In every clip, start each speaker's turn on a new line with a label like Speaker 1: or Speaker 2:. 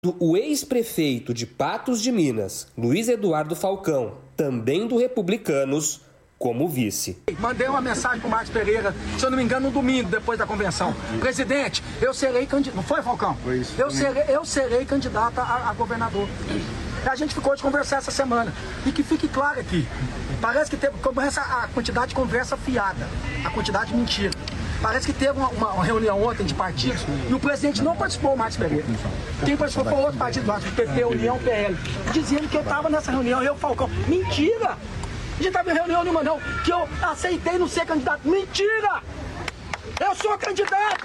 Speaker 1: O ex-prefeito de Patos de Minas, Luiz Eduardo Falcão, também do Republicanos, como vice.
Speaker 2: Mandei uma mensagem para o Marcos Pereira, se eu não me engano, no domingo, depois da convenção. Presidente, eu serei candidato. Não foi, Falcão?
Speaker 3: Foi isso.
Speaker 2: Eu serei candidata a governador. A gente ficou de conversar essa semana. E que fique claro aqui, parece que começa a quantidade de conversa fiada, a quantidade de mentira. Parece que teve uma reunião ontem de partidos e o presidente não participou, o Marcos Pereira. Quem participou foi outro partido, o PP, União, PL, dizendo que eu estava nessa reunião, eu, Falcão. Mentira! A gente estava em reunião nenhuma, não, que eu aceitei não ser candidato. Mentira! Eu sou candidato!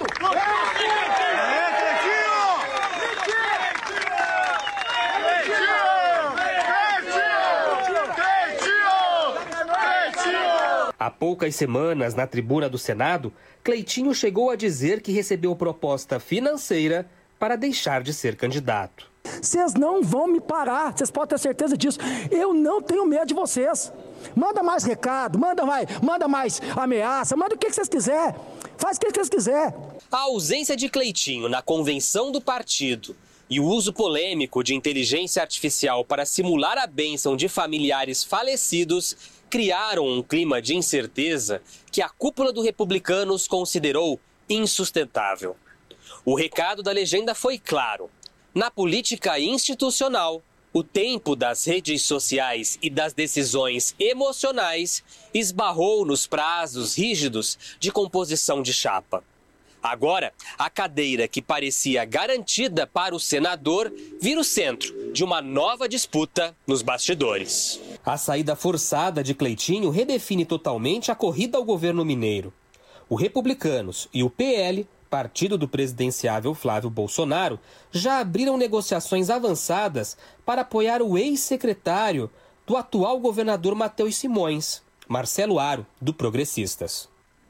Speaker 1: Há poucas semanas, na tribuna do Senado, Cleitinho chegou a dizer que recebeu proposta financeira para deixar de ser candidato.
Speaker 2: Vocês não vão me parar, vocês podem ter certeza disso. Eu não tenho medo de vocês. Manda mais recado, manda mais ameaça, manda o que vocês quiserem. Faz o que vocês quiserem.
Speaker 1: A ausência de Cleitinho na convenção do partido e o uso polêmico de inteligência artificial para simular a bênção de familiares falecidos criaram um clima de incerteza que a cúpula do Republicanos considerou insustentável. O recado da legenda foi claro. Na política institucional, o tempo das redes sociais e das decisões emocionais esbarrou nos prazos rígidos de composição de chapa. Agora, a cadeira que parecia garantida para o senador vira o centro de uma nova disputa nos bastidores. A saída forçada de Cleitinho redefine totalmente a corrida ao governo mineiro. O Republicanos e o PL, partido do presidenciável Flávio Bolsonaro, já abriram negociações avançadas para apoiar o ex-secretário do atual governador Matheus Simões, Marcelo Aro, do Progressistas.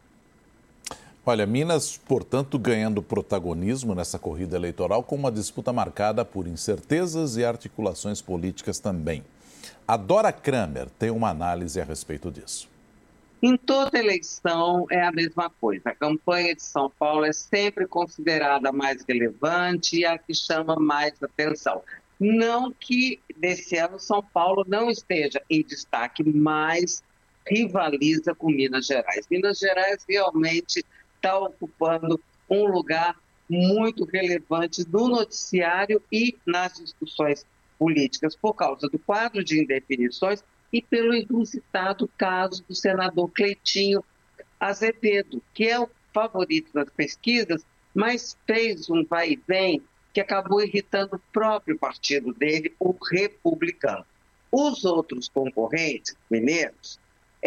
Speaker 4: Olha, Minas, portanto, ganhando protagonismo nessa corrida eleitoral com uma disputa marcada por incertezas e articulações políticas também. A Dora Kramer tem uma análise a respeito disso.
Speaker 5: Em toda eleição é a mesma coisa. A campanha de São Paulo é sempre considerada a mais relevante e a que chama mais atenção. Não que desse ano São Paulo não esteja em destaque, mas rivaliza com Minas Gerais. Minas Gerais realmente está ocupando um lugar muito relevante no noticiário e nas discussões políticas por causa do quadro de indefinições e pelo inusitado caso do senador Cleitinho Azevedo, que é o favorito das pesquisas, mas fez um vai e vem que acabou irritando o próprio partido dele, o Republicano. Os outros concorrentes mineiros,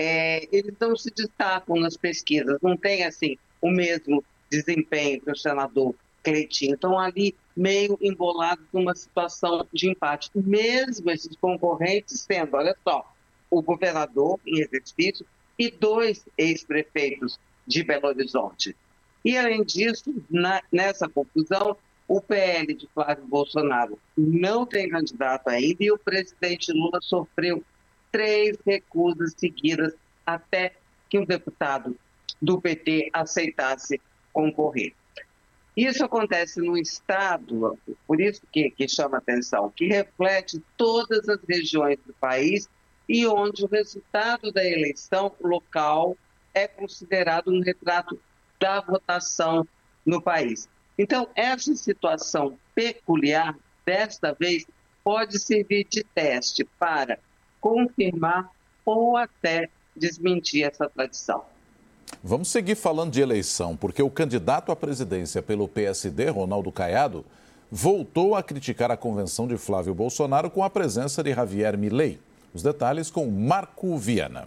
Speaker 5: eles não se destacam nas pesquisas, não tem assim o mesmo desempenho que o senador Cleitinho. Estão ali meio embolados numa situação de empate. Mesmo esses concorrentes sendo, olha só, o governador em exercício e 2 ex-prefeitos de Belo Horizonte. E, além disso, nessa confusão, o PL de Flávio Bolsonaro não tem candidato ainda e o presidente Lula sofreu 3 recusas seguidas até que um deputado do PT aceitasse concorrer. Isso acontece no Estado, por isso que chama atenção, que reflete todas as regiões do país e onde o resultado da eleição local é considerado um retrato da votação no país. Então, essa situação peculiar, desta vez, pode servir de teste para confirmar ou até desmentir essa tradição.
Speaker 4: Vamos seguir falando de eleição, porque o candidato à presidência pelo PSD, Ronaldo Caiado, voltou a criticar a convenção de Flávio Bolsonaro com a presença de Javier Milei. Os detalhes com Marco Viana.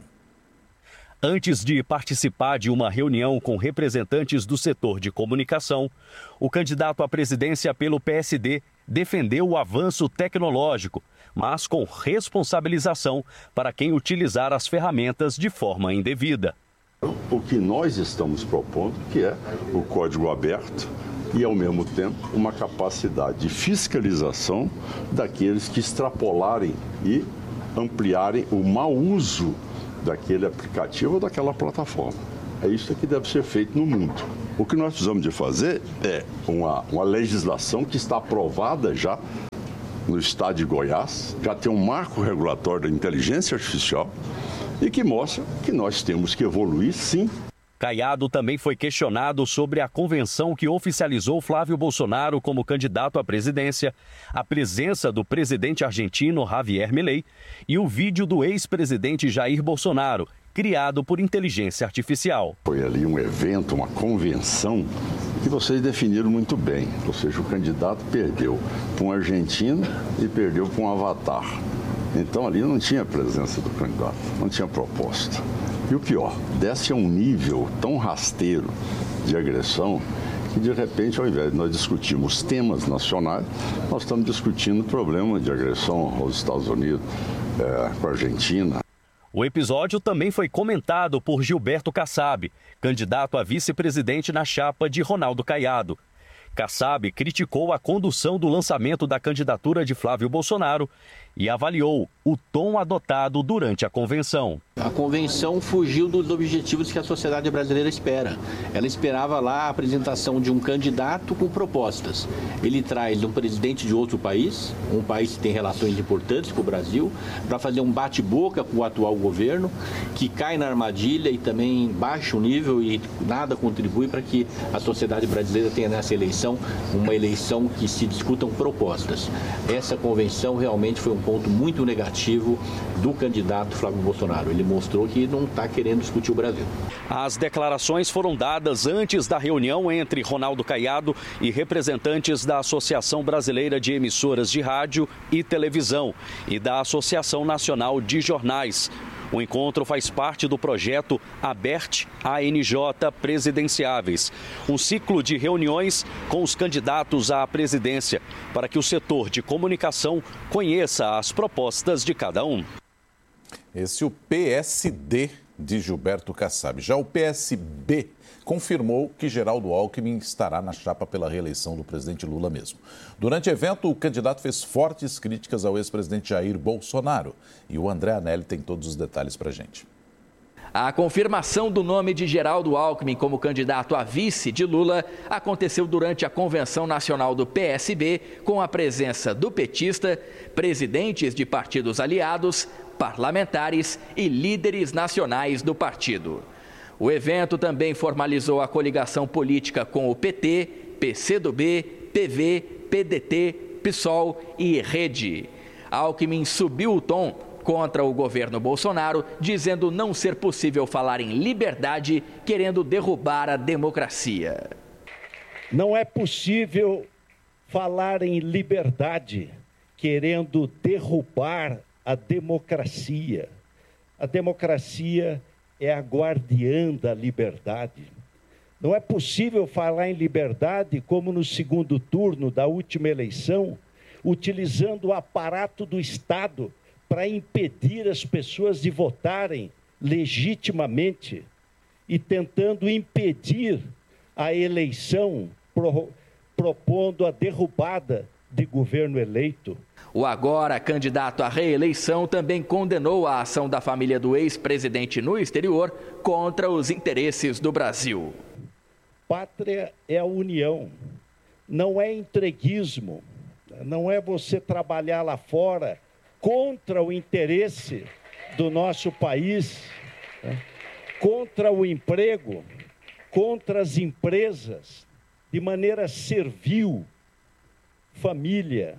Speaker 6: Antes de participar de uma reunião com representantes do setor de comunicação, o candidato à presidência pelo PSD defendeu o avanço tecnológico, mas com responsabilização para quem utilizar as ferramentas de forma indevida.
Speaker 7: O que nós estamos propondo, que é o código aberto e, ao mesmo tempo, uma capacidade de fiscalização daqueles que extrapolarem e ampliarem o mau uso daquele aplicativo ou daquela plataforma. É isso que deve ser feito no mundo. O que nós precisamos de fazer é uma legislação que está aprovada já no estado de Goiás, já tem um marco regulatório da inteligência artificial e que mostra que nós temos que evoluir, sim.
Speaker 6: Caiado também foi questionado sobre a convenção que oficializou Flávio Bolsonaro como candidato à presidência, a presença do presidente argentino Javier Milei e o vídeo do ex-presidente Jair Bolsonaro, criado por inteligência artificial.
Speaker 7: Foi ali um evento, uma convenção que vocês definiram muito bem. Ou seja, o candidato perdeu para um argentino e perdeu para um avatar. Então ali não tinha presença do candidato, não tinha proposta. E o pior, desce a um nível tão rasteiro de agressão que, de repente, ao invés de nós discutirmos temas nacionais, nós estamos discutindo o problema de agressão aos Estados Unidos, com a Argentina.
Speaker 6: O episódio também foi comentado por Gilberto Kassab, candidato a vice-presidente na chapa de Ronaldo Caiado. Kassab criticou a condução do lançamento da candidatura de Flávio Bolsonaro e avaliou o tom adotado durante a convenção.
Speaker 3: A convenção fugiu dos objetivos que a sociedade brasileira espera. Ela esperava lá a apresentação de um candidato com propostas. Ele traz um presidente de outro país, um país que tem relações importantes com o Brasil, para fazer um bate-boca com o atual governo, que cai na armadilha e também baixa o nível e nada contribui para que a sociedade brasileira tenha nessa eleição uma eleição que se discutam propostas. Essa convenção realmente foi um ponto muito negativo do candidato Flávio Bolsonaro. Ele mostrou que não está querendo discutir o Brasil.
Speaker 6: As declarações foram dadas antes da reunião entre Ronaldo Caiado e representantes da Associação Brasileira de Emissoras de Rádio e Televisão e da Associação Nacional de Jornais. O encontro faz parte do projeto ABERT ANJ Presidenciáveis, um ciclo de reuniões com os candidatos à presidência, para que o setor de comunicação conheça as propostas de cada um.
Speaker 4: Esse é o PSD de Gilberto Kassab. Já o PSB confirmou que Geraldo Alckmin estará na chapa pela reeleição do presidente Lula mesmo. Durante o evento, o candidato fez fortes críticas ao ex-presidente Jair Bolsonaro. E o André Anelli tem todos os detalhes para a gente.
Speaker 8: A confirmação do nome de Geraldo Alckmin como candidato a vice de Lula aconteceu durante a Convenção Nacional do PSB, com a presença do petista, presidentes de partidos aliados, parlamentares e líderes nacionais do partido. O evento também formalizou a coligação política com o PT, PCdoB, PV, PDT, PSOL e Rede. Alckmin subiu o tom contra o governo Bolsonaro, dizendo não ser possível falar em liberdade, querendo derrubar a democracia.
Speaker 9: Não é possível falar em liberdade, querendo derrubar a democracia. A democracia é a guardiã da liberdade. Não é possível falar em liberdade como no segundo turno da última eleição, utilizando o aparato do Estado para impedir as pessoas de votarem legitimamente e tentando impedir a eleição, propondo a derrubada de governo eleito.
Speaker 8: O agora candidato à reeleição também condenou a ação da família do ex-presidente no exterior contra os interesses do Brasil.
Speaker 9: Pátria é a união, não é entreguismo, não é você trabalhar lá fora contra o interesse do nosso país, contra o emprego, contra as empresas, de maneira servil. Família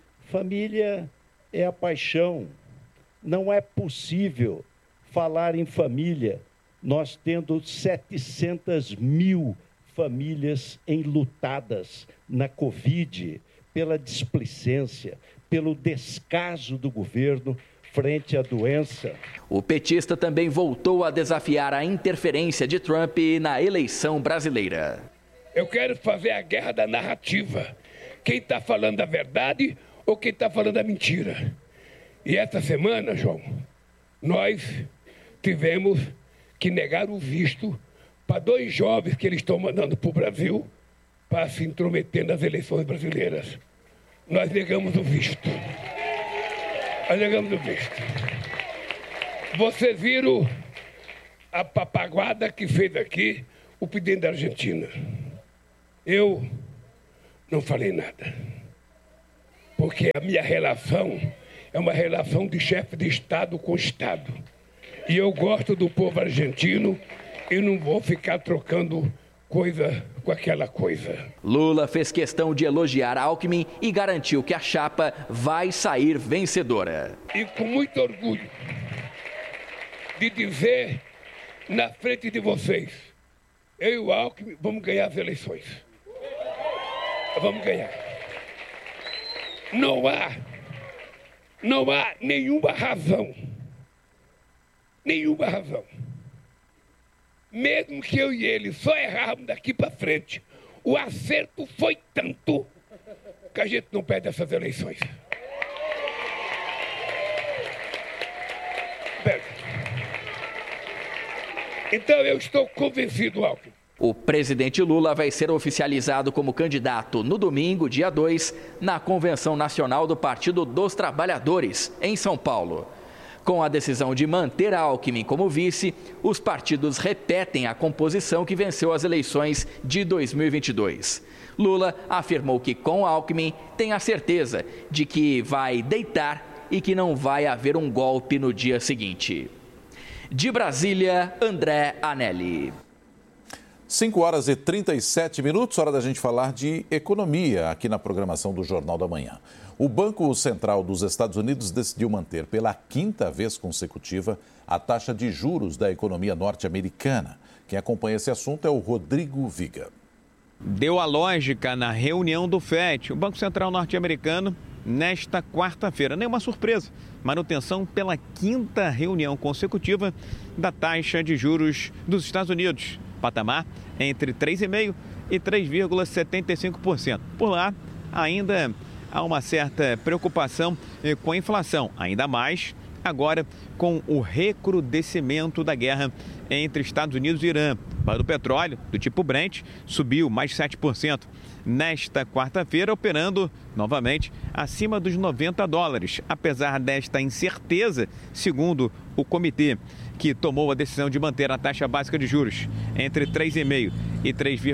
Speaker 9: é a paixão. Não é possível falar em família, nós tendo 700 mil famílias enlutadas na Covid, pela displicência, pelo descaso do governo frente à doença.
Speaker 8: O petista também voltou a desafiar a interferência de Trump na eleição brasileira.
Speaker 10: Eu quero fazer a guerra da narrativa. Quem está falando a verdade ou quem está falando a mentira. E essa semana, João, nós tivemos que negar o visto para 2 jovens que eles estão mandando para o Brasil para se intrometer nas eleições brasileiras. Nós negamos o visto. Nós negamos o visto. Vocês viram a papaguada que fez aqui o presidente da Argentina. Eu não falei nada, porque a minha relação é uma relação de chefe de Estado com Estado. E eu gosto do povo argentino e não vou ficar trocando coisa com aquela coisa.
Speaker 8: Lula fez questão de elogiar Alckmin e garantiu que a chapa vai sair vencedora.
Speaker 10: E com muito orgulho de dizer na frente de vocês, eu e o Alckmin vamos ganhar as eleições. Vamos ganhar. Não há nenhuma razão, mesmo que eu e ele só errarmos daqui para frente, o acerto foi tanto que a gente não perde essas eleições. Então eu estou convencido, Alckmin.
Speaker 8: O presidente Lula vai ser oficializado como candidato no domingo, dia 2, na Convenção Nacional do Partido dos Trabalhadores, em São Paulo. Com a decisão de manter Alckmin como vice, os partidos repetem a composição que venceu as eleições de 2022. Lula afirmou que com Alckmin tem a certeza de que vai deitar e que não vai haver um golpe no dia seguinte. De Brasília, André Anelli.
Speaker 4: 5h37, hora da gente falar de economia aqui na programação do Jornal da Manhã. O Banco Central dos Estados Unidos decidiu manter pela 5ª vez consecutiva a taxa de juros da economia norte-americana. Quem acompanha esse assunto é o Rodrigo Viga.
Speaker 11: Deu a lógica na reunião do FED, o Banco Central norte-americano, nesta quarta-feira. Nenhuma surpresa, manutenção pela 5ª reunião consecutiva da taxa de juros dos Estados Unidos. Patamar entre 3,5% e 3,75%. Por lá, ainda há uma certa preocupação com a inflação, ainda mais agora com o recrudescimento da guerra entre Estados Unidos e Irã. O do petróleo, do tipo Brent, subiu mais 7% nesta quarta-feira, operando novamente acima dos $90. Apesar desta incerteza, segundo o comitê que tomou a decisão de manter a taxa básica de juros entre 3,5% e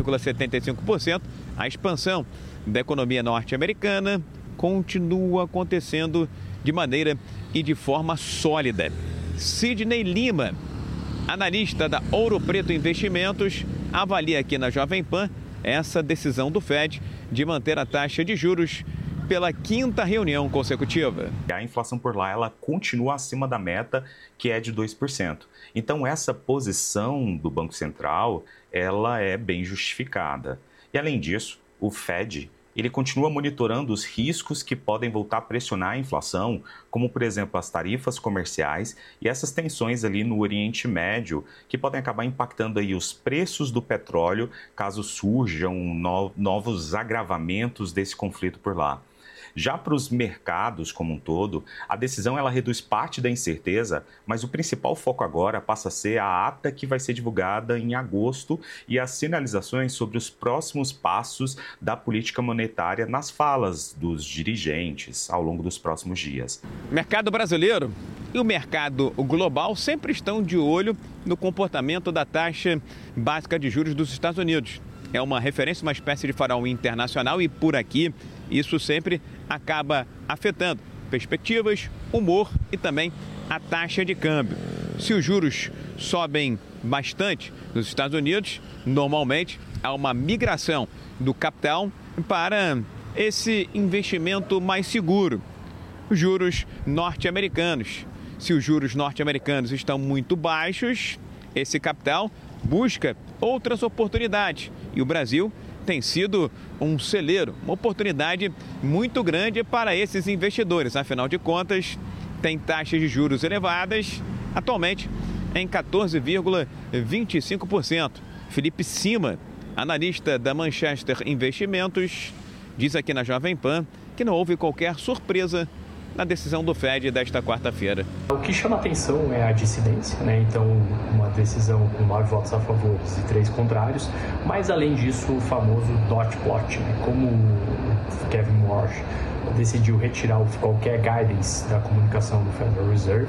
Speaker 11: 3,75%, a expansão da economia norte-americana continua acontecendo de maneira e de forma sólida. Sidney Lima, analista da Ouro Preto Investimentos, avalia aqui na Jovem Pan essa decisão do FED de manter a taxa de juros pela 5ª reunião consecutiva.
Speaker 12: A inflação por lá, ela continua acima da meta, que é de 2%. Então, essa posição do Banco Central, ela é bem justificada. E, além disso, o FED, ele continua monitorando os riscos que podem voltar a pressionar a inflação, como, por exemplo, as tarifas comerciais e essas tensões ali no Oriente Médio, que podem acabar impactando aí os preços do petróleo, caso surjam novos agravamentos desse conflito por lá. Já para os mercados como um todo, a decisão ela reduz parte da incerteza, mas o principal foco agora passa a ser a ata que vai ser divulgada em agosto e as sinalizações sobre os próximos passos da política monetária nas falas dos dirigentes ao longo dos próximos dias.
Speaker 11: O mercado brasileiro e o mercado global sempre estão de olho no comportamento da taxa básica de juros dos Estados Unidos. É uma referência, uma espécie de farol internacional e por aqui isso sempre acaba afetando perspectivas, humor e também a taxa de câmbio. Se os juros sobem bastante nos Estados Unidos, normalmente há uma migração do capital para esse investimento mais seguro. Os juros norte-americanos. Se os juros norte-americanos estão muito baixos, esse capital busca outras oportunidades. E o Brasil tem sido um celeiro, uma oportunidade muito grande para esses investidores. Afinal de contas, tem taxas de juros elevadas, atualmente em 14,25%. Felipe Sima, analista da Manchester Investimentos, diz aqui na Jovem Pan que não houve qualquer surpresa na decisão do FED desta quarta-feira.
Speaker 13: O que chama atenção é a dissidência, né? Então, uma decisão com 9 votos a favor e 3 contrários, mas além disso, o famoso dot plot, né? Como o Kevin Warsh decidiu retirar qualquer guidance da comunicação do Federal Reserve.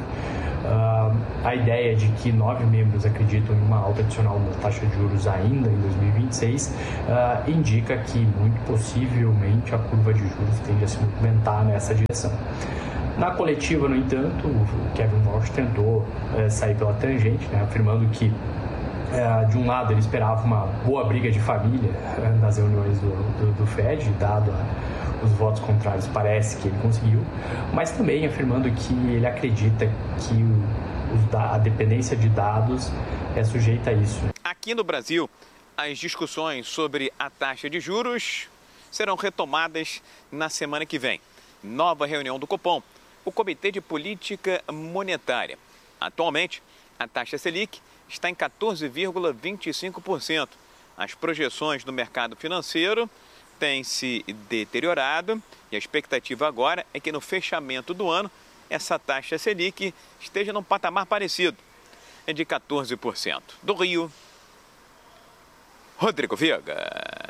Speaker 13: A ideia de que 9 membros acreditam em uma alta adicional da taxa de juros ainda em 2026 indica que, muito possivelmente, a curva de juros tende a se movimentar nessa direção. Na coletiva, no entanto, o Kevin Walsh tentou sair pela tangente, né, afirmando que, de um lado, ele esperava uma boa briga de família nas reuniões do Fed, dado os votos contrários, parece que ele conseguiu, mas também afirmando que ele acredita que a dependência de dados é sujeita a isso.
Speaker 11: Aqui no Brasil, as discussões sobre a taxa de juros serão retomadas na semana que vem. Nova reunião do Copom, o Comitê de Política Monetária. Atualmente, a taxa Selic está em 14,25%. As projeções do mercado financeiro têm se deteriorado e a expectativa agora é que no fechamento do ano essa taxa Selic esteja num patamar parecido, de 14%. Do Rio, Rodrigo Viega.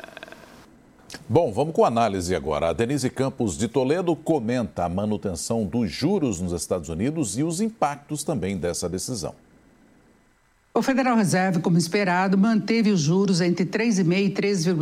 Speaker 4: Bom, vamos com a análise agora. A Denise Campos de Toledo comenta a manutenção dos juros nos Estados Unidos e os impactos também dessa decisão.
Speaker 14: O Federal Reserve, como esperado, manteve os juros entre 3,5% e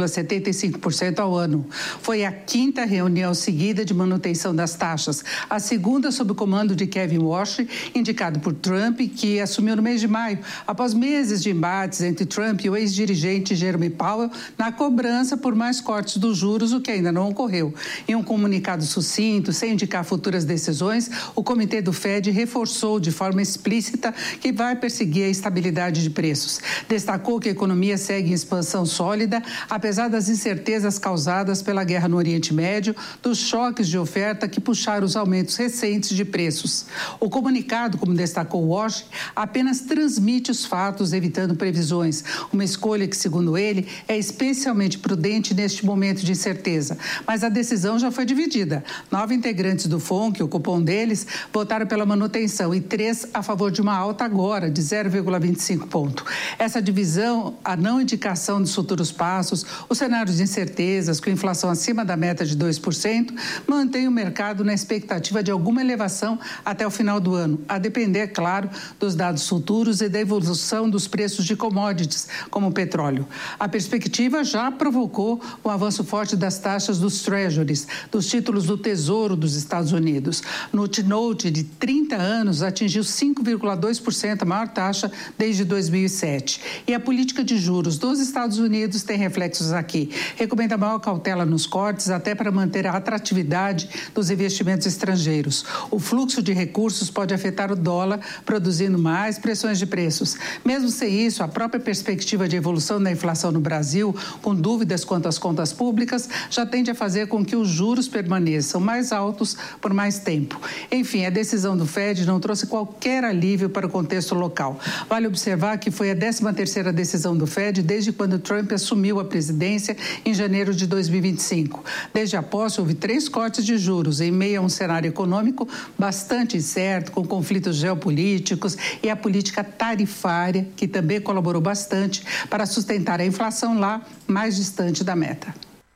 Speaker 14: 3,75% ao ano. Foi a 5ª reunião seguida de manutenção das taxas, a segunda sob o comando de Kevin Walsh, indicado por Trump, que assumiu no mês de maio, após meses de embates entre Trump e o ex-dirigente Jerome Powell na cobrança por mais cortes dos juros, o que ainda não ocorreu. Em um comunicado sucinto, sem indicar futuras decisões, o Comitê do Fed reforçou de forma explícita que vai perseguir a estabilidade de preços. Destacou que a economia segue em expansão sólida, apesar das incertezas causadas pela guerra no Oriente Médio, dos choques de oferta que puxaram os aumentos recentes de preços. O comunicado, como destacou Walsh, apenas transmite os fatos, evitando previsões. Uma escolha que, segundo ele, é especialmente prudente neste momento de incerteza. Mas a decisão já foi dividida. 9 integrantes do FONC, o cupom deles, votaram pela manutenção e 3 a favor de uma alta agora de 0,25 ponto. Essa divisão, a não indicação dos futuros passos, os cenários de incertezas com inflação acima da meta de 2%, mantém o mercado na expectativa de alguma elevação até o final do ano, a depender, claro, dos dados futuros e da evolução dos preços de commodities, como o petróleo. A perspectiva já provocou o avanço forte das taxas dos treasuries, dos títulos do Tesouro dos Estados Unidos. No T-Note de 30 anos atingiu 5,2%, a maior taxa desde 2007. E a política de juros dos Estados Unidos tem reflexos aqui. Recomenda maior cautela nos cortes, até para manter a atratividade dos investimentos estrangeiros. O fluxo de recursos pode afetar o dólar, produzindo mais pressões de preços. Mesmo sem isso, a própria perspectiva de evolução da inflação no Brasil, com dúvidas quanto às contas públicas, já tende a fazer com que os juros permaneçam mais altos por mais tempo. Enfim, a decisão do Fed não trouxe qualquer alívio para o contexto local. Vale observar que foi a 13ª decisão do Fed desde quando Trump assumiu a presidência em janeiro de 2025. Desde a posse, houve 3 cortes de juros em meio a um cenário econômico bastante incerto, com conflitos geopolíticos e a política tarifária, que também colaborou bastante para sustentar a inflação lá mais distante da meta.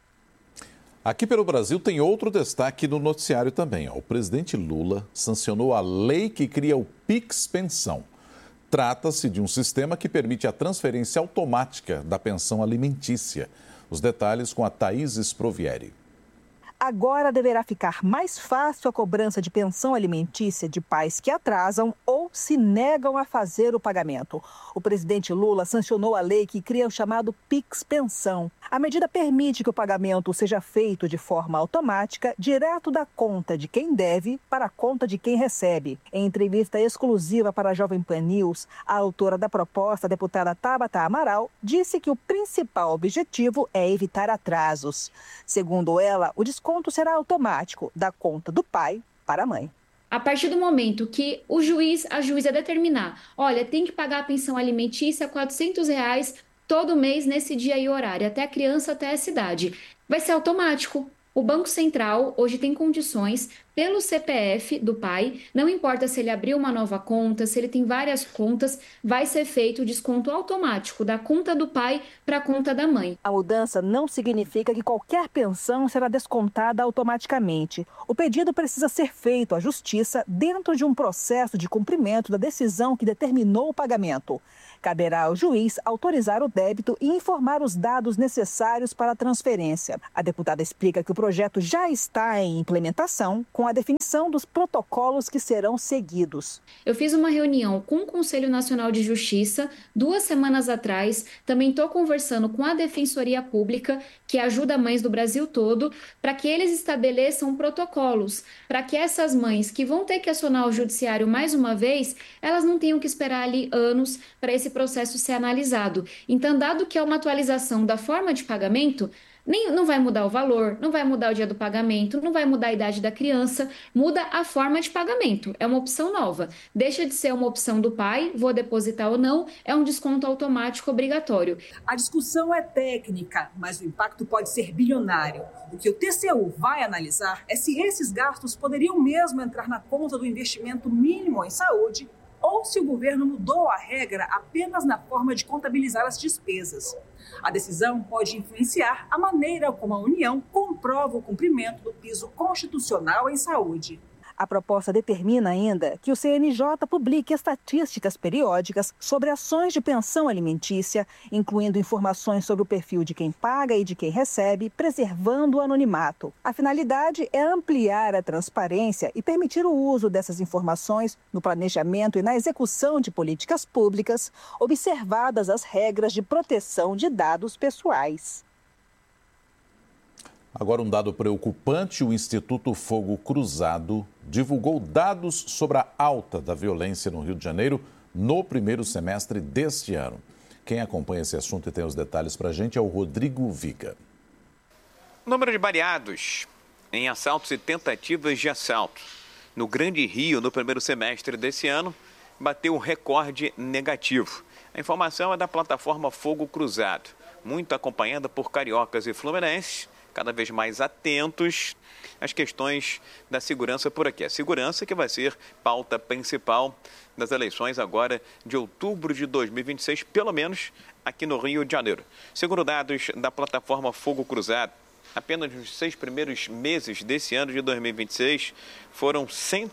Speaker 4: Aqui pelo Brasil tem outro destaque no noticiário também. O presidente Lula sancionou a lei que cria o Pix Pensão. Trata-se de um sistema que permite a transferência automática da pensão alimentícia. Os detalhes com a Thaís Sprovieri.
Speaker 15: Agora deverá ficar mais fácil a cobrança de pensão alimentícia de pais que atrasam ou se negam a fazer o pagamento. O presidente Lula sancionou a lei que cria o chamado Pix Pensão. A medida permite que o pagamento seja feito de forma automática, direto da conta de quem deve para a conta de quem recebe. Em entrevista exclusiva para a Jovem Pan News, a autora da proposta, a deputada Tabata Amaral, disse que o principal objetivo é evitar atrasos. Segundo ela, o desconto será automático, da conta do pai para a mãe.
Speaker 16: A partir do momento que a juíza determinar, olha, tem que pagar a pensão alimentícia R$400 todo mês nesse dia e horário, até a criança, até essa idade, vai ser automático. O Banco Central hoje tem condições, pelo CPF do pai, não importa se ele abriu uma nova conta, se ele tem várias contas, vai ser feito o desconto automático da conta do pai para a conta da mãe.
Speaker 15: A mudança não significa que qualquer pensão será descontada automaticamente. O pedido precisa ser feito à Justiça dentro de um processo de cumprimento da decisão que determinou o pagamento. Caberá ao juiz autorizar o débito e informar os dados necessários para a transferência. A deputada explica que o projeto já está em implementação, com a definição dos protocolos que serão seguidos.
Speaker 16: Eu fiz uma reunião com o Conselho Nacional de Justiça 2 semanas atrás. Também estou conversando com a Defensoria Pública, que ajuda mães do Brasil todo, para que eles estabeleçam protocolos, para que essas mães que vão ter que acionar o judiciário mais uma vez, elas não tenham que esperar ali anos para esse processo ser analisado. Então, dado que é uma atualização da forma de pagamento, não vai mudar o valor, não vai mudar o dia do pagamento, não vai mudar a idade da criança, muda a forma de pagamento. É uma opção nova. Deixa de ser uma opção do pai, vou depositar ou não, é um desconto automático obrigatório.
Speaker 17: A discussão é técnica, mas o impacto pode ser bilionário. O que o TCU vai analisar é se esses gastos poderiam mesmo entrar na conta do investimento mínimo em saúde ou se o governo mudou a regra apenas na forma de contabilizar as despesas. A decisão pode influenciar a maneira como a União comprova o cumprimento do piso constitucional em saúde.
Speaker 15: A proposta determina ainda que o CNJ publique estatísticas periódicas sobre ações de pensão alimentícia, incluindo informações sobre o perfil de quem paga e de quem recebe, preservando o anonimato. A finalidade é ampliar a transparência e permitir o uso dessas informações no planejamento e na execução de políticas públicas, observadas as regras de proteção de dados pessoais.
Speaker 4: Agora, um dado preocupante: o Instituto Fogo Cruzado divulgou dados sobre a alta da violência no Rio de Janeiro no primeiro semestre deste ano. Quem acompanha esse assunto e tem os detalhes para a gente é o Rodrigo Viga.
Speaker 11: O número de baleados em assaltos e tentativas de assalto no Grande Rio no primeiro semestre desse ano bateu um recorde negativo. A informação é da plataforma Fogo Cruzado, muito acompanhada por cariocas e fluminenses, cada vez mais atentos às questões da segurança por aqui. A segurança que vai ser pauta principal das eleições agora de outubro de 2026, pelo menos aqui no Rio de Janeiro. Segundo dados da plataforma Fogo Cruzado, apenas nos 6 primeiros meses desse ano de 2026, foram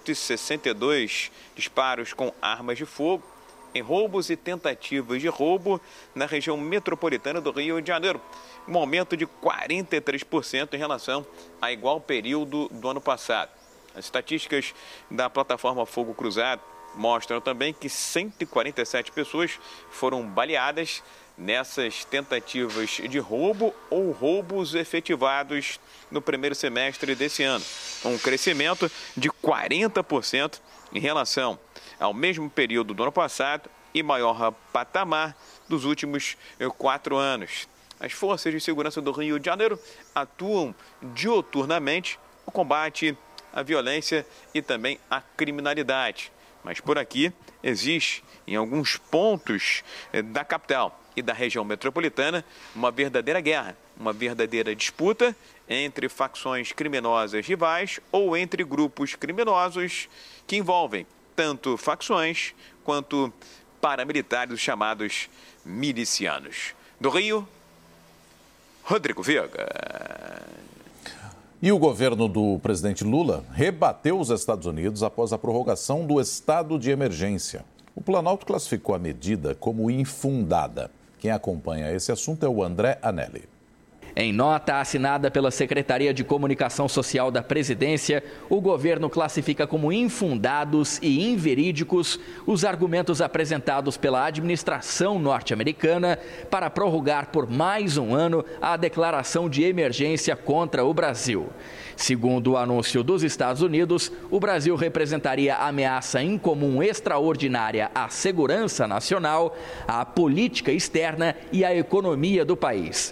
Speaker 11: 162 disparos com armas de fogo em roubos e tentativas de roubo na região metropolitana do Rio de Janeiro, um aumento de 43% em relação a igual período do ano passado. As estatísticas da plataforma Fogo Cruzado mostram também que 147 pessoas foram baleadas nessas tentativas de roubo ou roubos efetivados no primeiro semestre desse ano, um crescimento de 40% em relação ao mesmo período do ano passado e maior patamar dos últimos 4 anos. As forças de segurança do Rio de Janeiro atuam diuturnamente no combate à violência e também à criminalidade. Mas por aqui existe, em alguns pontos da capital e da região metropolitana, uma verdadeira guerra, uma verdadeira disputa entre facções criminosas rivais ou entre grupos criminosos que envolvem tanto facções quanto paramilitares, chamados milicianos. Do Rio, Rodrigo Viga.
Speaker 4: E o governo do presidente Lula rebateu os Estados Unidos após a prorrogação do estado de emergência. O Planalto classificou a medida como infundada. Quem acompanha esse assunto é o André Anelli.
Speaker 8: Em nota assinada pela Secretaria de Comunicação Social da Presidência, o governo classifica como infundados e inverídicos os argumentos apresentados pela administração norte-americana para prorrogar por mais um ano a declaração de emergência contra o Brasil. Segundo o anúncio dos Estados Unidos, o Brasil representaria ameaça incomum extraordinária à segurança nacional, à política externa e à economia do país.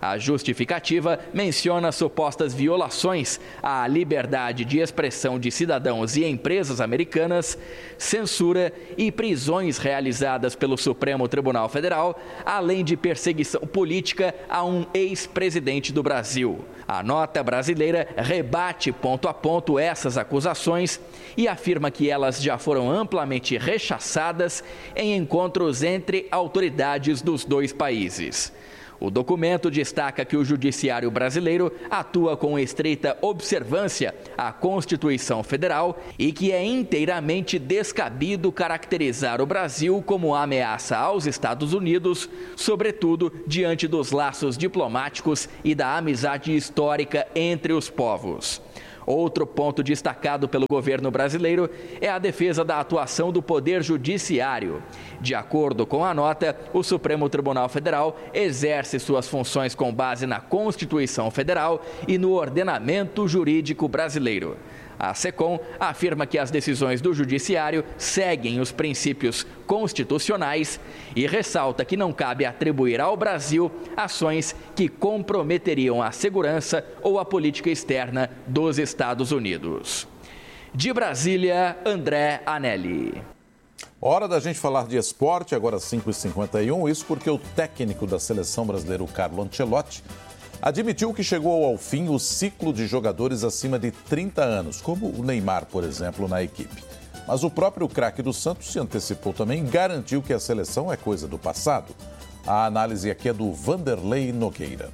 Speaker 8: A justificativa menciona supostas violações à liberdade de expressão de cidadãos e empresas americanas, censura e prisões realizadas pelo Supremo Tribunal Federal, além de perseguição política a um ex-presidente do Brasil. A nota brasileira rebate ponto a ponto essas acusações e afirma que elas já foram amplamente rechaçadas em encontros entre autoridades dos dois países. O documento destaca que o judiciário brasileiro atua com estreita observância à Constituição Federal e que é inteiramente descabido caracterizar o Brasil como ameaça aos Estados Unidos, sobretudo diante dos laços diplomáticos e da amizade histórica entre os povos. Outro ponto destacado pelo governo brasileiro é a defesa da atuação do Poder Judiciário. De acordo com a nota, o Supremo Tribunal Federal exerce suas funções com base na Constituição Federal e no ordenamento jurídico brasileiro. A SECOM afirma que as decisões do Judiciário seguem os princípios constitucionais e ressalta que não cabe atribuir ao Brasil ações que comprometeriam a segurança ou a política externa dos Estados Unidos. De Brasília, André Anelli.
Speaker 4: Hora da gente falar de esporte, agora 5h51, isso porque o técnico da seleção brasileira, o Carlo Ancelotti, admitiu que chegou ao fim o ciclo de jogadores acima de 30 anos, como o Neymar, por exemplo, na equipe. Mas o próprio craque do Santos se antecipou também e garantiu que a seleção é coisa do passado. A análise aqui é do Vanderlei Nogueira.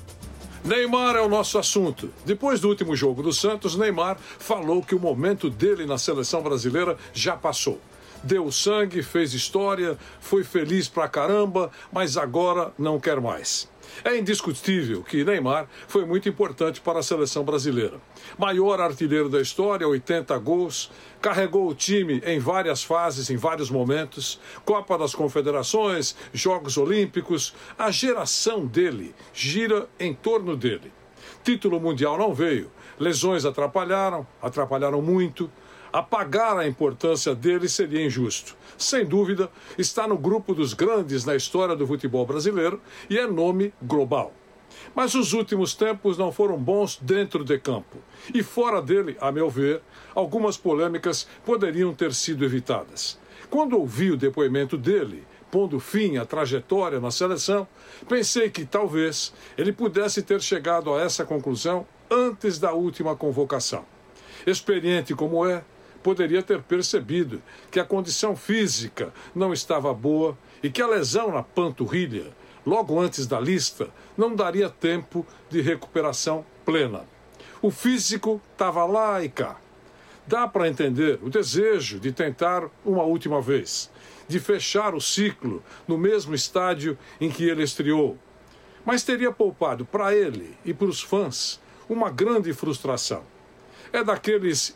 Speaker 18: Neymar é o nosso assunto. Depois do último jogo do Santos, Neymar falou que o momento dele na seleção brasileira já passou. Deu sangue, fez história, foi feliz pra caramba, mas agora não quer mais. É indiscutível que Neymar foi muito importante para a seleção brasileira. Maior artilheiro da história, 80 gols, carregou o time em várias fases, em vários momentos, Copa das Confederações, Jogos Olímpicos, a geração dele gira em torno dele. Título mundial não veio, lesões atrapalharam muito. Apagar a importância dele seria injusto. Sem dúvida, está no grupo dos grandes na história do futebol brasileiro e é nome global. Mas os últimos tempos não foram bons dentro de campo. E fora dele, a meu ver, algumas polêmicas poderiam ter sido evitadas. Quando ouvi o depoimento dele, pondo fim à trajetória na seleção, pensei que talvez ele pudesse ter chegado a essa conclusão antes da última convocação. Experiente como é, poderia ter percebido que a condição física não estava boa e que a lesão na panturrilha, logo antes da lista, não daria tempo de recuperação plena. O físico estava lá e cá. Dá para entender o desejo de tentar uma última vez, de fechar o ciclo no mesmo estádio em que ele estreou. Mas teria poupado para ele e para os fãs uma grande frustração. É daqueles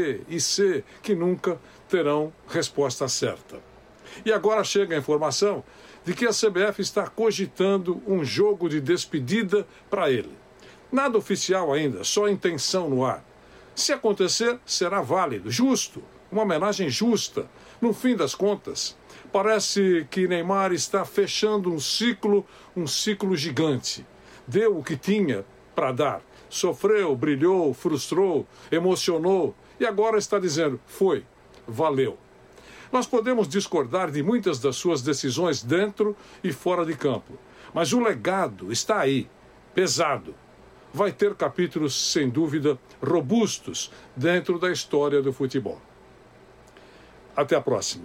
Speaker 18: IC que nunca terão resposta certa. E agora chega a informação de que a CBF está cogitando um jogo de despedida para ele. Nada oficial ainda, só intenção no ar. Se acontecer, será válido, justo, uma homenagem justa. No fim das contas, parece que Neymar está fechando um ciclo gigante. Deu o que tinha para dar. Sofreu, brilhou, frustrou, emocionou e agora está dizendo, foi, valeu. Nós podemos discordar de muitas das suas decisões dentro e fora de campo, mas o legado está aí, pesado. Vai ter capítulos, sem dúvida, robustos dentro da história do futebol. Até a próxima.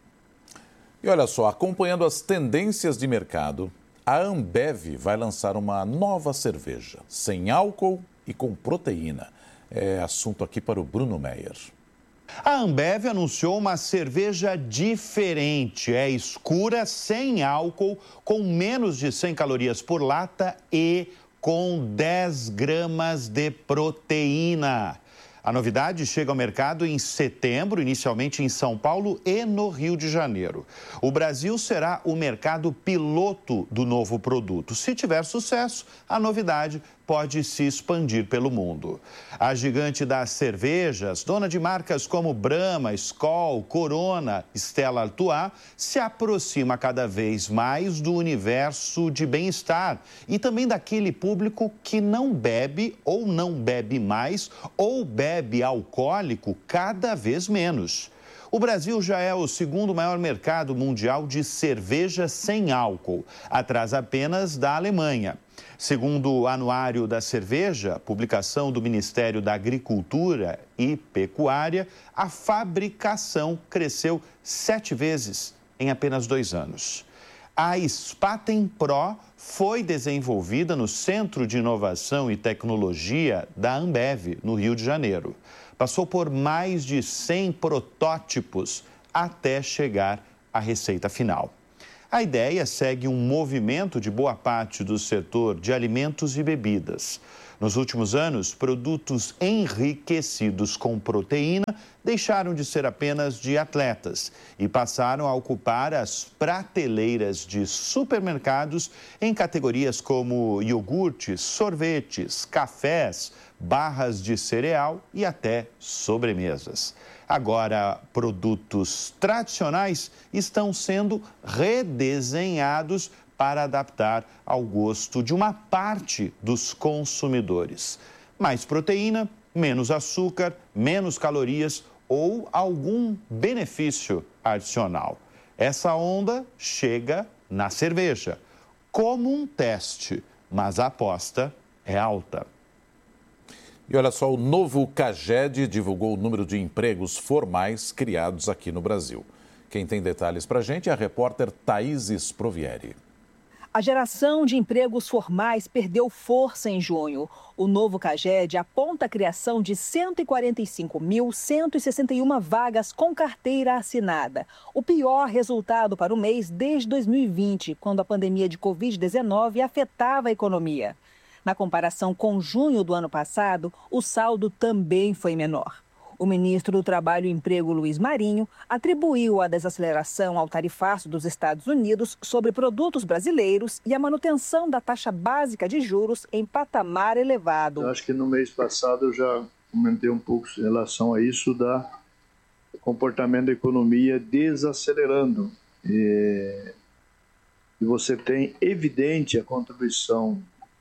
Speaker 4: E olha só, acompanhando as tendências de mercado, a Ambev vai lançar uma nova cerveja, sem álcool e com proteína. É assunto aqui para o Bruno Meyer.
Speaker 19: A Ambev anunciou uma cerveja diferente. É escura, sem álcool, com menos de 100 calorias por lata e com 10 gramas de proteína. A novidade chega ao mercado em setembro, inicialmente em São Paulo e no Rio de Janeiro. O Brasil será o mercado piloto do novo produto. Se tiver sucesso, a novidade pode se expandir pelo mundo. A gigante das cervejas, dona de marcas como Brahma, Skol, Corona, Stella Artois, se aproxima cada vez mais do universo de bem-estar e também daquele público que não bebe ou não bebe mais ou bebe alcoólico cada vez menos. O Brasil já é o segundo maior mercado mundial de cerveja sem álcool, atrás apenas da Alemanha. Segundo o Anuário da Cerveja, publicação do Ministério da Agricultura e Pecuária, a fabricação cresceu 7 vezes em apenas 2 anos. A Spaten Pro foi desenvolvida no Centro de Inovação e Tecnologia da Ambev, no Rio de Janeiro. Passou por mais de 100 protótipos até chegar à receita final. A ideia segue um movimento de boa parte do setor de alimentos e bebidas. Nos últimos anos, produtos enriquecidos com proteína deixaram de ser apenas de atletas e passaram a ocupar as prateleiras de supermercados em categorias como iogurtes, sorvetes, cafés, barras de cereal e até sobremesas. Agora, produtos tradicionais estão sendo redesenhados para adaptar ao gosto de uma parte dos consumidores. Mais proteína, menos açúcar, menos calorias ou algum benefício adicional. Essa onda chega na cerveja, como um teste, mas a aposta é alta.
Speaker 4: E olha só, o novo CAGED divulgou o número de empregos formais criados aqui no Brasil. Quem tem detalhes para a gente é a repórter Thaís Sprovieri.
Speaker 15: A geração de empregos formais perdeu força em junho. O novo CAGED aponta a criação de 145.161 vagas com carteira assinada. O pior resultado para o mês desde 2020, quando a pandemia de Covid-19 afetava a economia. Na comparação com junho do ano passado, o saldo também foi menor. O ministro do Trabalho e Emprego, Luiz Marinho, atribuiu a desaceleração ao tarifaço dos Estados Unidos sobre produtos brasileiros e a manutenção da taxa básica de juros em patamar elevado.
Speaker 20: Eu acho que no mês passado eu já comentei um pouco em relação a isso, do comportamento da economia desacelerando. E você tem evidente a contribuição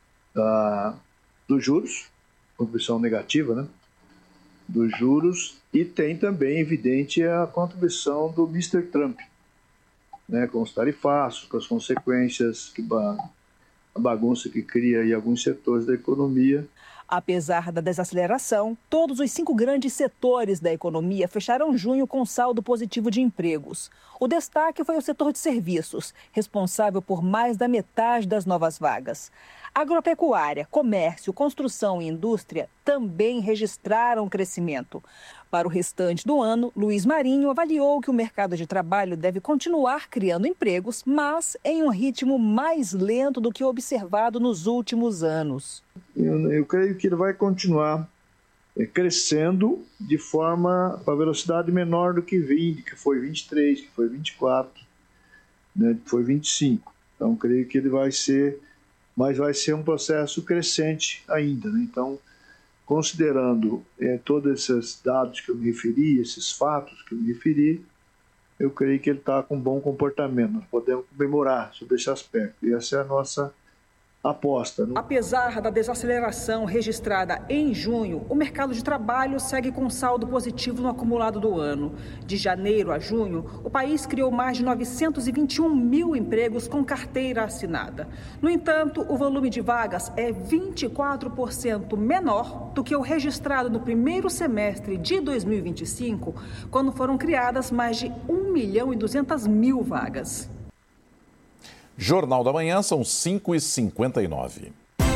Speaker 20: dos juros, contribuição negativa, né? Dos juros, e tem também evidente a contribuição do Mr. Trump, né? Com os tarifaços, com as consequências, a bagunça que cria em alguns setores da economia.
Speaker 15: Apesar da desaceleração, todos os 5 grandes setores da economia fecharam junho com saldo positivo de empregos. O destaque foi o setor de serviços, responsável por mais da metade das novas vagas. Agropecuária, comércio, construção e indústria também registraram crescimento. Para o restante do ano, Luiz Marinho avaliou que o mercado de trabalho deve continuar criando empregos, mas em um ritmo mais lento do que observado nos últimos anos.
Speaker 20: Eu creio que ele vai continuar crescendo de forma, a velocidade menor do que 20, que foi 23, que foi 24, né, que foi 25. Então, creio que ele vai ser, mas vai ser um processo crescente ainda, né? Então, considerando todos esses dados que eu me referi, esses fatos que eu me referi, eu creio que ele está com um bom comportamento. Nós podemos comemorar sobre esse aspecto. E essa é a nossa aposta.
Speaker 17: Apesar da desaceleração registrada em junho, o mercado de trabalho segue com saldo positivo no acumulado do ano. De janeiro a junho, o país criou mais de 921 mil empregos com carteira assinada. No entanto, o volume de vagas é 24% menor do que o registrado no primeiro semestre de 2025, quando foram criadas mais de 1.200.000 vagas.
Speaker 4: Jornal da Manhã, são 5h59.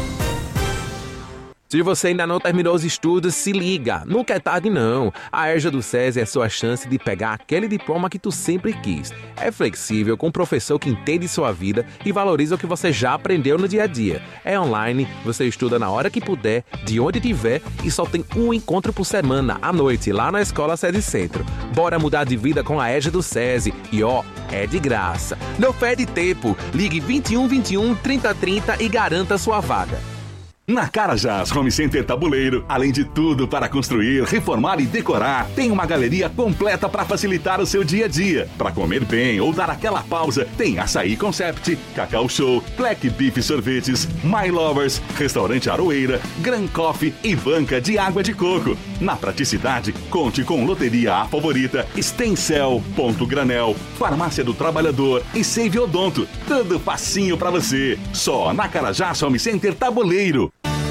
Speaker 21: Se você ainda não terminou os estudos, se liga, nunca é tarde não. A EJA do SESI é a sua chance de pegar aquele diploma que tu sempre quis. É flexível, com um professor que entende sua vida e valoriza o que você já aprendeu no dia a dia. É online, você estuda na hora que puder, de onde tiver, e só tem um encontro por semana, à noite, lá na Escola SESI Centro. Bora mudar de vida com a EJA do SESI. E ó, é de graça. Não perde tempo, ligue 21 21 30 30 e garanta sua vaga.
Speaker 2: Na Carajás Home Center Tabuleiro, além de tudo para construir, reformar e decorar, tem uma galeria completa para facilitar o seu dia a dia. Para comer bem ou dar aquela pausa, tem Açaí Concept, Cacau Show, Black Beef Sorvetes, My Lovers, Restaurante Aroeira, Gran Coffee e banca de água de coco. Na praticidade, conte com Loteria A Favorita, Stencel, Ponto Granel, Farmácia do Trabalhador e Save Odonto. Tudo facinho para você. Só na Carajás Home Center Tabuleiro.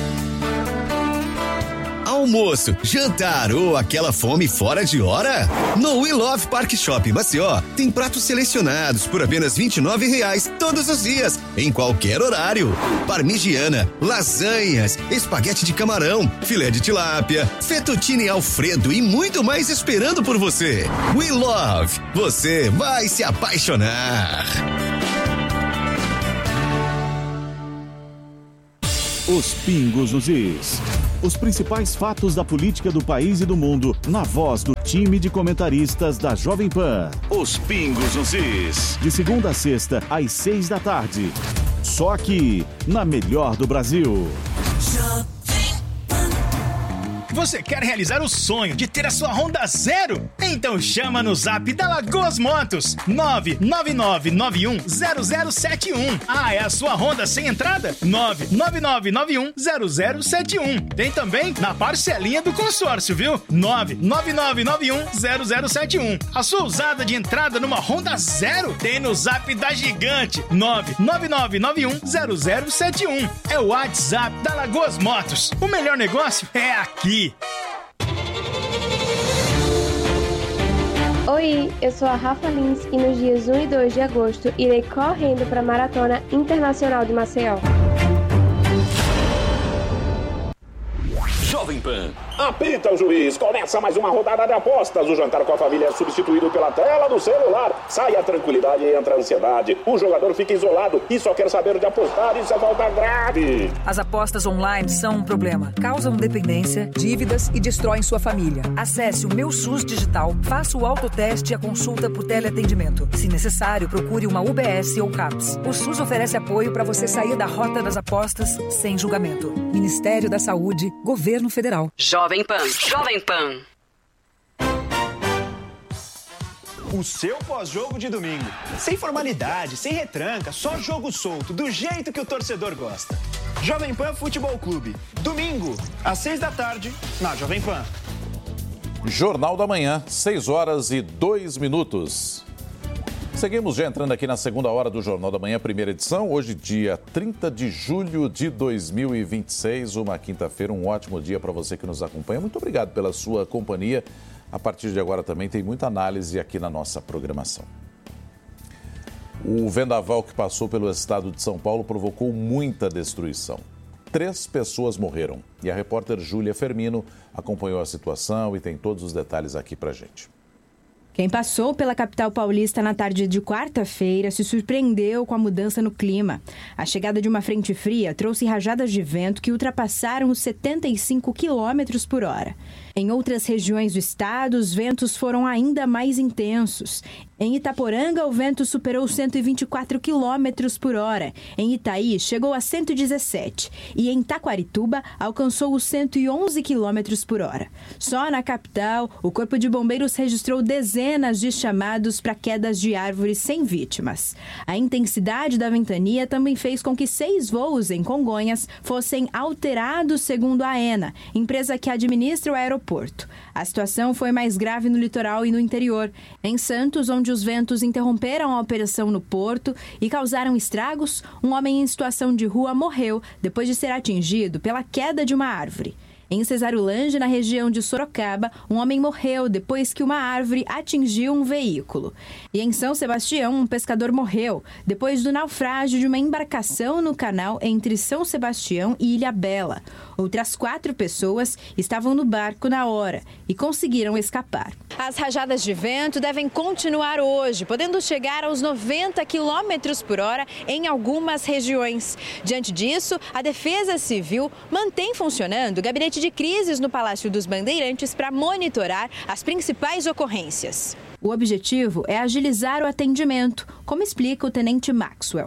Speaker 22: Almoço, jantar ou aquela fome fora de hora? No We Love Park Shop Maceió, tem pratos selecionados por apenas R$ 29,00 todos os dias, em qualquer horário. Parmigiana, lasanhas, espaguete de camarão, filé de tilápia, fettuccine Alfredo e muito mais esperando por você. We Love, você vai se apaixonar.
Speaker 23: Os pingos nos is. Os principais fatos da política do país e do mundo, na voz do time de comentaristas da Jovem Pan.
Speaker 2: Os pingos nos is.
Speaker 23: De segunda a sexta, às 6 da tarde. Só aqui, na Melhor do Brasil.
Speaker 24: Você quer realizar o sonho de ter a sua Honda zero? Então chama no zap da Lagoas Motos, 999910071. Ah, é a sua Honda sem entrada? 999910071. Tem também na parcelinha do consórcio, viu? 999910071. A sua usada de entrada numa Honda zero? Tem no zap da Gigante, 999910071. É o WhatsApp da Lagoas Motos. O melhor negócio é aqui.
Speaker 25: Oi, eu sou a Rafa Lins e nos dias 1 e 2 de agosto irei correndo para a Maratona Internacional de Maceió.
Speaker 26: Jovem Pan. Apita o juiz, começa mais uma rodada de apostas. O jantar com a família é substituído pela tela do celular. Sai a tranquilidade e entra a ansiedade. O jogador fica isolado e só quer saber de apostar. Isso é falta grave.
Speaker 27: As apostas online são um problema. Causam dependência, dívidas e destroem sua família. Acesse o Meu SUS Digital, faça o autoteste e a consulta por teleatendimento. Se necessário, procure uma UBS ou CAPS. O SUS oferece apoio para você sair da rota das apostas sem julgamento. Ministério da Saúde, Governo Federal.
Speaker 28: Jovem Pan. Jovem Pan.
Speaker 29: O seu pós-jogo de domingo. Sem formalidade, sem retranca, só jogo solto, do jeito que o torcedor gosta. Jovem Pan Futebol Clube. Domingo, às 6 da tarde, na Jovem Pan.
Speaker 4: Jornal da Manhã, 6h02. Seguimos já entrando aqui na segunda hora do Jornal da Manhã, primeira edição. Hoje, dia 30 de julho de 2026, uma quinta-feira, um ótimo dia para você que nos acompanha. Muito obrigado pela sua companhia. A partir de agora também tem muita análise aqui na nossa programação. O vendaval que passou pelo estado de São Paulo provocou muita destruição. 3 pessoas morreram e a repórter Júlia Fermino acompanhou a situação e tem todos os detalhes aqui para a gente.
Speaker 30: Quem passou pela capital paulista na tarde de quarta-feira se surpreendeu com a mudança no clima. A chegada de uma frente fria trouxe rajadas de vento que ultrapassaram os 75 km por hora. Em outras regiões do estado, os ventos foram ainda mais intensos. Em Itaporanga, o vento superou 124 km por hora. Em Itaí, chegou a 117. E em Taquarituba, alcançou os 111 km por hora. Só na capital, o Corpo de Bombeiros registrou dezenas de chamados para quedas de árvores sem vítimas. A intensidade da ventania também fez com que 6 voos em Congonhas fossem alterados, segundo a AENA, empresa que administra o aeroporto. A situação foi mais grave no litoral e no interior. Em Santos, onde os ventos interromperam a operação no porto e causaram estragos, um homem em situação de rua morreu depois de ser atingido pela queda de uma árvore. Em Cesarolândia, na região de Sorocaba, um homem morreu depois que uma árvore atingiu um veículo. E em São Sebastião, um pescador morreu depois do naufrágio de uma embarcação no canal entre São Sebastião e Ilhabela. Outras 4 pessoas estavam no barco na hora e conseguiram escapar. As rajadas de vento devem continuar hoje, podendo chegar aos 90 km por hora em algumas regiões. Diante disso, a Defesa Civil mantém funcionando o gabinete de crises no Palácio dos Bandeirantes para monitorar as principais ocorrências. O objetivo é agilizar o atendimento, como explica o tenente Maxwell.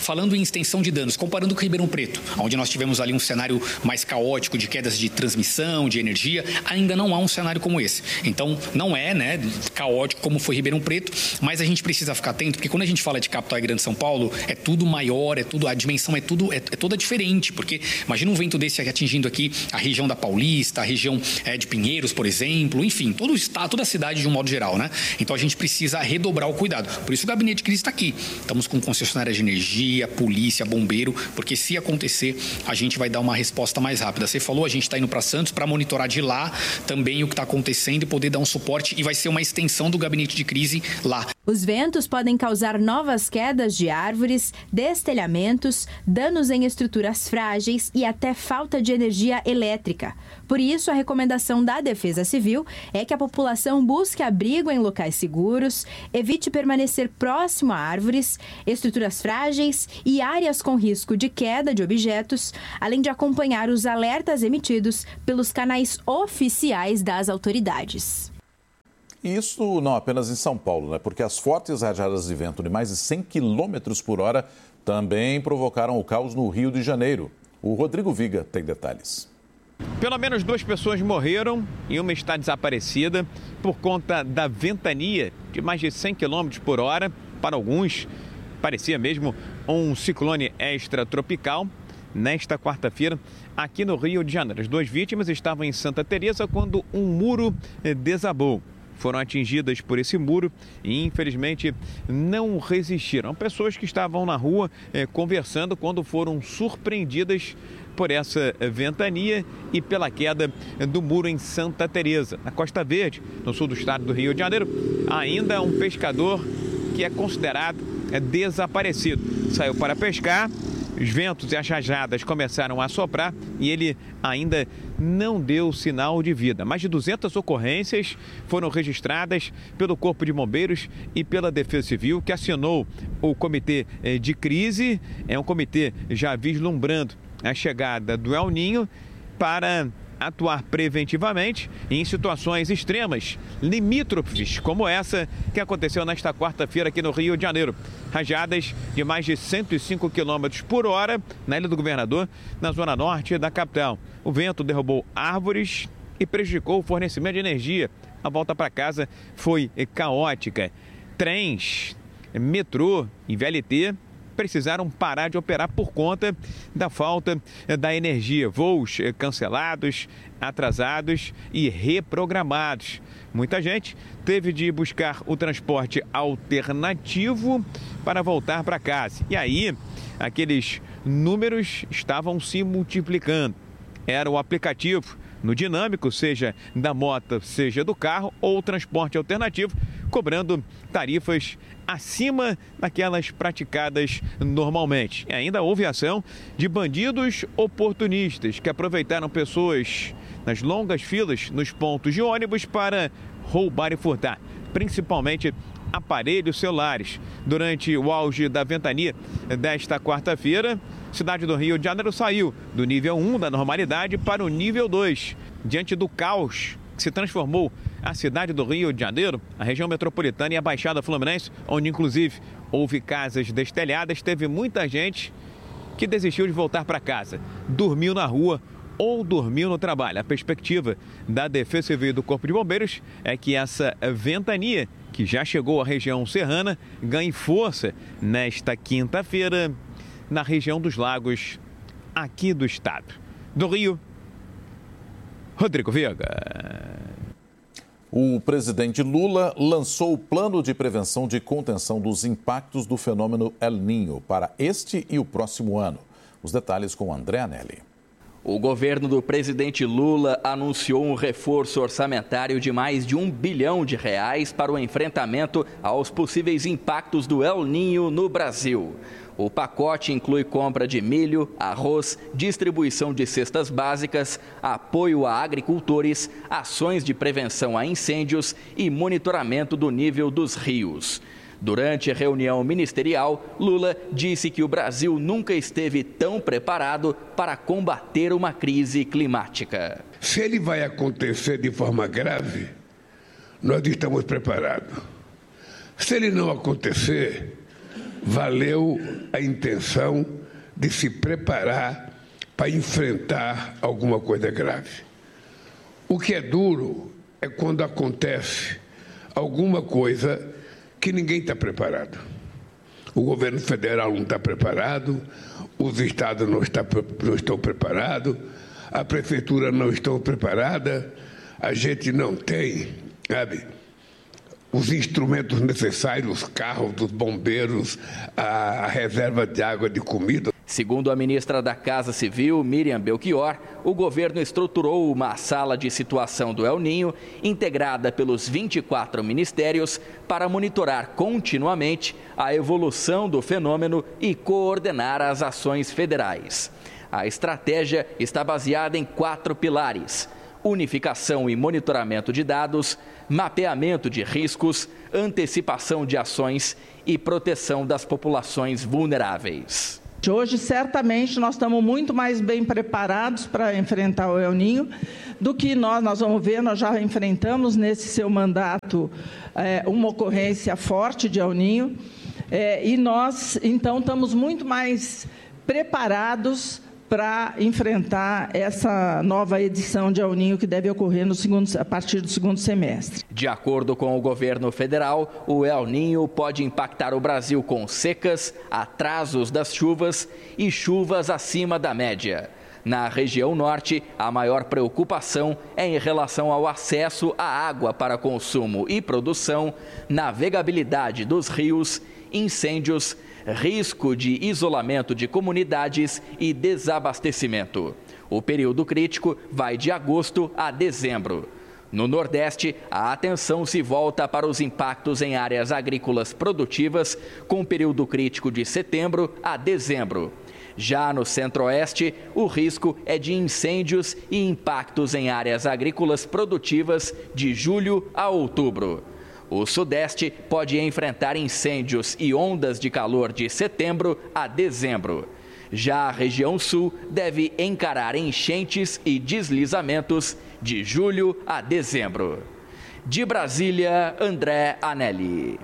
Speaker 1: falando em extensão de danos, comparando com Ribeirão Preto, onde nós tivemos ali um cenário mais caótico de quedas de transmissão, de energia, ainda não há um cenário como esse. Então, não é, né, caótico como foi Ribeirão Preto, mas a gente precisa ficar atento, porque quando a gente fala de capital e grande São Paulo, é tudo maior, a dimensão é toda diferente, porque imagina um vento desse atingindo aqui a região da Paulista, a região de Pinheiros, por exemplo, enfim, todo o estado, toda a cidade de um modo geral, né? Então a gente precisa redobrar o cuidado. Por isso o gabinete de crise está aqui. Estamos com concessionária de energia, polícia, bombeiro, porque se acontecer, a gente vai dar uma resposta mais rápida. Você falou, a gente está indo para Santos para monitorar de lá também o que está acontecendo e poder dar um suporte, e vai ser uma extensão do gabinete de crise lá.
Speaker 30: Os ventos podem causar novas quedas de árvores, destelhamentos, danos em estruturas frágeis e até falta de energia elétrica. Por isso, a recomendação da Defesa Civil é que a população busque abrigo em locais seguros, evite permanecer próximo a árvores, estruturas frágeis e áreas com risco de queda de objetos, além de acompanhar os alertas emitidos pelos canais oficiais das autoridades.
Speaker 4: Isso não apenas em São Paulo, né? Porque as fortes rajadas de vento de mais de 100 km por hora também provocaram o caos no Rio de Janeiro. O Rodrigo Viga tem detalhes.
Speaker 11: Pelo menos 2 pessoas morreram e uma está desaparecida por conta da ventania de mais de 100 km por hora. Para alguns, parecia mesmo um ciclone extratropical. Nesta quarta-feira, aqui no Rio de Janeiro, as 2 vítimas estavam em Santa Teresa quando um muro desabou. Foram atingidas por esse muro e, infelizmente, não resistiram. Pessoas que estavam na rua conversando quando foram surpreendidas por essa ventania e pela queda do muro em Santa Teresa, na Costa Verde, no sul do estado do Rio de Janeiro. Ainda um pescador que é considerado desaparecido. Saiu para pescar, os ventos e as rajadas começaram a soprar e ele ainda não deu sinal de vida. Mais de 200 ocorrências foram registradas pelo Corpo de Bombeiros e pela Defesa Civil, que acionou o comitê de crise. É um comitê já vislumbrando a chegada do El Niño para atuar preventivamente em situações extremas, limítrofes, como essa que aconteceu nesta quarta-feira aqui no Rio de Janeiro. Rajadas de mais de 105 km por hora na Ilha do Governador, na zona norte da capital. O vento derrubou árvores e prejudicou o fornecimento de energia. A volta para casa foi caótica. Trens, metrô e VLT precisaram parar de operar por conta da falta da energia. Voos cancelados, atrasados e reprogramados. Muita gente teve de buscar o transporte alternativo para voltar para casa. E aí, aqueles números estavam se multiplicando. Era o aplicativo no dinâmico, seja da moto, seja do carro, ou o transporte alternativo, cobrando tarifas acima daquelas praticadas normalmente. E ainda houve ação de bandidos oportunistas que aproveitaram pessoas nas longas filas nos pontos de ônibus para roubar e furtar, principalmente aparelhos celulares. Durante o auge da ventania desta quarta-feira, a cidade do Rio de Janeiro saiu do nível 1 da normalidade para o nível 2, diante do caos que se transformou a cidade do Rio de Janeiro, a região metropolitana e a Baixada Fluminense, onde inclusive houve casas destelhadas. Teve muita gente que desistiu de voltar para casa, dormiu na rua ou dormiu no trabalho. A perspectiva da Defesa Civil e do Corpo de Bombeiros é que essa ventania, que já chegou à região serrana, ganhe força nesta quinta-feira na região dos lagos aqui do estado. Do Rio, Rodrigo Viga.
Speaker 4: O presidente Lula lançou o plano de prevenção e contenção dos impactos do fenômeno El Niño para este e o próximo ano. Os detalhes com André Anelli.
Speaker 8: O governo do presidente Lula anunciou um reforço orçamentário de mais de R$1 bilhão para o enfrentamento aos possíveis impactos do El Niño no Brasil. O pacote inclui compra de milho, arroz, distribuição de cestas básicas, apoio a agricultores, ações de prevenção a incêndios e monitoramento do nível dos rios. Durante a reunião ministerial, Lula disse que o Brasil nunca esteve tão preparado para combater uma crise climática.
Speaker 3: Se ele vai acontecer de forma grave, nós estamos preparados. Se ele não acontecer, valeu a intenção de se preparar para enfrentar alguma coisa grave. O que é duro é quando acontece alguma coisa que ninguém está preparado. O governo federal não está preparado, os estados não estão preparados, a prefeitura não está preparada, a gente não tem, sabe, os instrumentos necessários, os carros dos bombeiros, a reserva de água, de comida.
Speaker 8: Segundo a ministra da Casa Civil, Miriam Belchior, o governo estruturou uma sala de situação do El Niño, integrada pelos 24 ministérios, para monitorar continuamente a evolução do fenômeno e coordenar as ações federais. A estratégia está baseada em 4 pilares: unificação e monitoramento de dados, mapeamento de riscos, antecipação de ações e proteção das populações vulneráveis.
Speaker 5: Hoje, certamente, nós estamos muito mais bem preparados para enfrentar o El Niño do que nós vamos ver, nós já enfrentamos nesse seu mandato uma ocorrência forte de El Niño, e nós, então, estamos muito mais preparados para enfrentar essa nova edição de El Niño que deve ocorrer a partir do segundo semestre.
Speaker 8: De acordo com o governo federal, o El Niño pode impactar o Brasil com secas, atrasos das chuvas e chuvas acima da média. Na região norte, a maior preocupação é em relação ao acesso à água para consumo e produção, navegabilidade dos rios, incêndios, risco de isolamento de comunidades e desabastecimento. O período crítico vai de agosto a dezembro. No Nordeste, a atenção se volta para os impactos em áreas agrícolas produtivas, com período crítico de setembro a dezembro. Já no Centro-Oeste, o risco é de incêndios e impactos em áreas agrícolas produtivas de julho a outubro. O Sudeste pode enfrentar incêndios e ondas de calor de setembro a dezembro. Já a região Sul deve encarar enchentes e deslizamentos de julho a dezembro. De Brasília, André Anelli.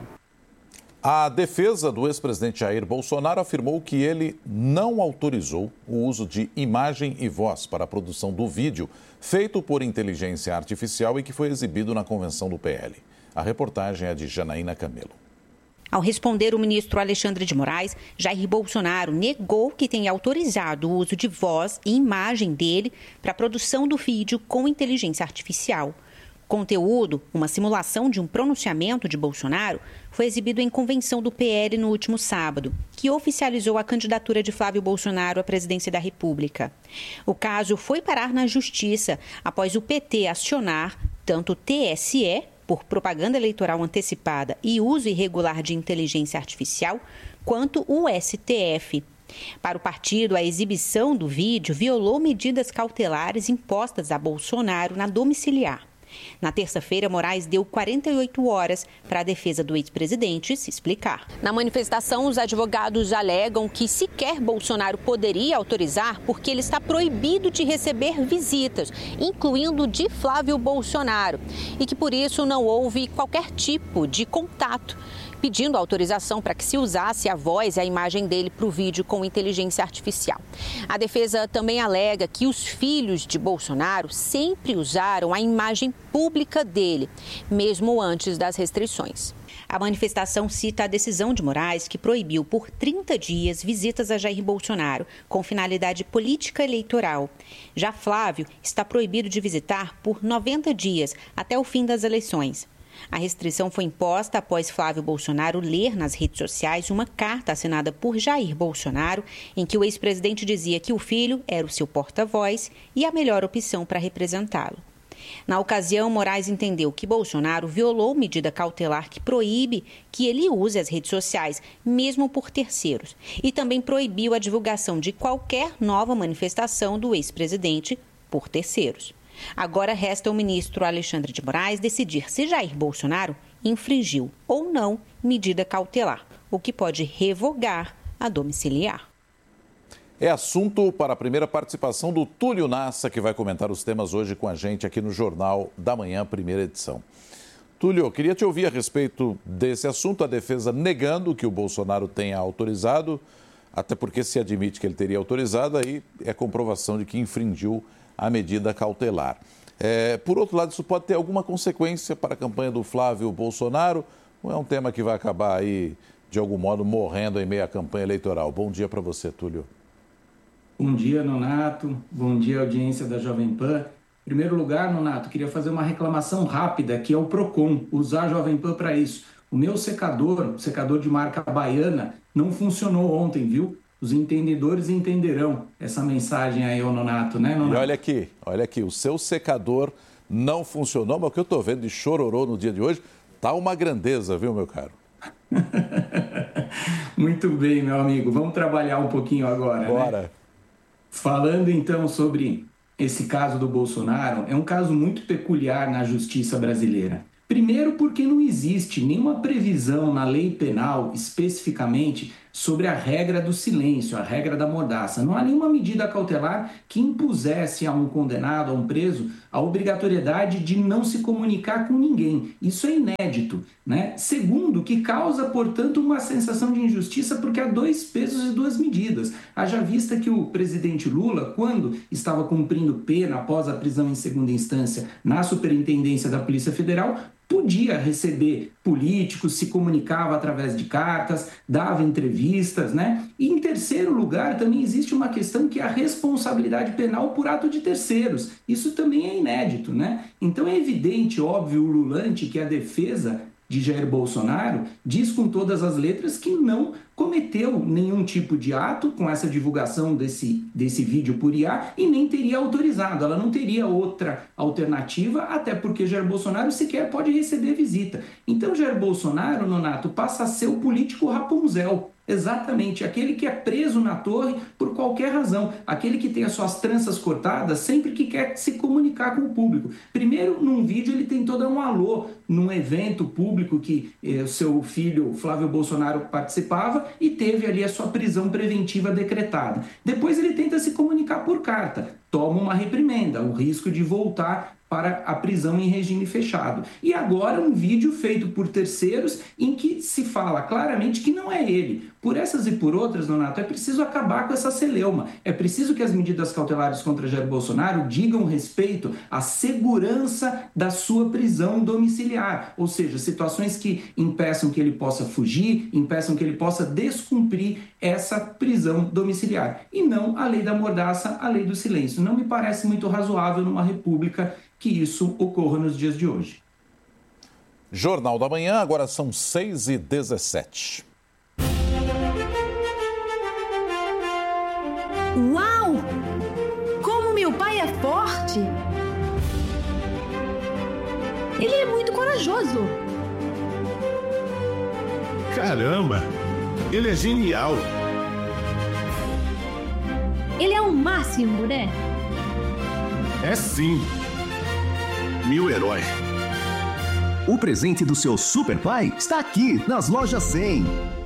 Speaker 4: A defesa do ex-presidente Jair Bolsonaro afirmou que ele não autorizou o uso de imagem e voz para a produção do vídeo feito por inteligência artificial e que foi exibido na convenção do PL. A reportagem é de Janaína Camelo.
Speaker 6: Ao responder o ministro Alexandre de Moraes, Jair Bolsonaro negou que tenha autorizado o uso de voz e imagem dele para a produção do vídeo com inteligência artificial. O conteúdo, uma simulação de um pronunciamento de Bolsonaro, foi exibido em convenção do PL no último sábado, que oficializou a candidatura de Flávio Bolsonaro à presidência da República. O caso foi parar na Justiça após o PT acionar tanto o TSE, por propaganda eleitoral antecipada e uso irregular de inteligência artificial, quanto o STF. Para o partido, a exibição do vídeo violou medidas cautelares impostas a Bolsonaro na domiciliar. Na terça-feira, Moraes deu 48 horas para a defesa do ex-presidente se explicar.
Speaker 7: Na manifestação, os advogados alegam que sequer Bolsonaro poderia autorizar porque ele está proibido de receber visitas, incluindo de Flávio Bolsonaro, e que por isso não houve qualquer tipo de contato, pedindo autorização para que se usasse a voz e a imagem dele para o vídeo com inteligência artificial. A defesa também alega que os filhos de Bolsonaro sempre usaram a imagem pública dele, mesmo antes das restrições.
Speaker 6: A manifestação cita a decisão de Moraes, que proibiu por 30 dias visitas a Jair Bolsonaro, com finalidade política eleitoral. Já Flávio está proibido de visitar por 90 dias, até o fim das eleições. A restrição foi imposta após Flávio Bolsonaro ler nas redes sociais uma carta assinada por Jair Bolsonaro, em que o ex-presidente dizia que o filho era o seu porta-voz e a melhor opção para representá-lo. Na ocasião, Moraes entendeu que Bolsonaro violou medida cautelar que proíbe que ele use as redes sociais, mesmo por terceiros, e também proibiu a divulgação de qualquer nova manifestação do ex-presidente por terceiros. Agora resta ao ministro Alexandre de Moraes decidir se Jair Bolsonaro infringiu ou não medida cautelar, o que pode revogar a domiciliar.
Speaker 4: É assunto para a primeira participação do Túlio Nassa, que vai comentar os temas hoje com a gente aqui no Jornal da Manhã, primeira edição. Túlio, queria te ouvir a respeito desse assunto, a defesa negando que o Bolsonaro tenha autorizado, até porque se admite que ele teria autorizado, aí é comprovação de que infringiu a medida cautelar. Por outro lado, isso pode ter alguma consequência para a campanha do Flávio Bolsonaro, ou é um tema que vai acabar aí, de algum modo, morrendo em meio à campanha eleitoral? Bom dia para você, Túlio.
Speaker 9: Bom dia, Nonato. Bom dia, audiência da Jovem Pan. Em primeiro lugar, Nonato, queria fazer uma reclamação rápida, que é o PROCON, usar a Jovem Pan para isso. O meu secador de marca Baiana, não funcionou ontem, viu? Os entendedores entenderão essa mensagem aí, Nonato, né, Nonato?
Speaker 4: E olha aqui, o seu secador não funcionou, mas o que eu estou vendo de chororô no dia de hoje tá uma grandeza, viu, meu caro?
Speaker 9: Muito bem, meu amigo. Vamos trabalhar um pouquinho agora,
Speaker 4: Bora.
Speaker 9: Né? Falando então sobre esse caso do Bolsonaro, é um caso muito peculiar na justiça brasileira. Primeiro porque não existe nenhuma previsão na lei penal, especificamente, sobre a regra do silêncio, a regra da mordaça. Não há nenhuma medida cautelar que impusesse a um condenado, a um preso, a obrigatoriedade de não se comunicar com ninguém. Isso é inédito, né? Segundo, que causa, portanto, uma sensação de injustiça porque há 2 pesos e 2 medidas. Haja vista que o presidente Lula, quando estava cumprindo pena após a prisão em segunda instância na Superintendência da Polícia Federal, podia receber políticos, se comunicava através de cartas, dava entrevistas, né? E em terceiro lugar, também existe uma questão que é a responsabilidade penal por ato de terceiros. Isso também é inédito, né? Então é evidente, óbvio, ululante que a defesa de Jair Bolsonaro diz com todas as letras que não cometeu nenhum tipo de ato com essa divulgação desse vídeo por IA e nem teria autorizado. Ela não teria outra alternativa, até porque Jair Bolsonaro sequer pode receber visita. Então Jair Bolsonaro, Nonato, passa a ser o político Rapunzel. Exatamente, aquele que é preso na torre por qualquer razão, aquele que tem as suas tranças cortadas sempre que quer se comunicar com o público. Primeiro, num vídeo ele tem todo um alô num evento público que o seu filho Flávio Bolsonaro participava e teve ali a sua prisão preventiva decretada. Depois ele tenta se comunicar por carta, toma uma reprimenda, o risco de voltar para a prisão em regime fechado. E agora um vídeo feito por terceiros em que se fala claramente que não é ele. Por essas e por outras, Nonato, é preciso acabar com essa celeuma. É preciso que as medidas cautelares contra Jair Bolsonaro digam respeito à segurança da sua prisão domiciliar. Ou seja, situações que impeçam que ele possa fugir, impeçam que ele possa descumprir essa prisão domiciliar. E não a lei da mordaça, a lei do silêncio. Não me parece muito razoável numa república que isso ocorra nos dias de hoje.
Speaker 4: Jornal da Manhã, agora são 6h17.
Speaker 10: Uau! Como meu pai é forte! Ele é muito corajoso.
Speaker 12: Caramba! Ele é genial!
Speaker 10: Ele é o máximo, né?
Speaker 12: É sim! Meu herói.
Speaker 22: O presente do seu super pai está aqui nas lojas 100.